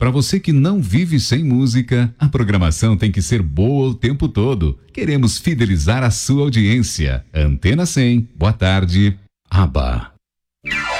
Para você que não vive sem música, a programação tem que ser boa o tempo todo. Queremos fidelizar a sua audiência. Antena 100, boa tarde. ABBA.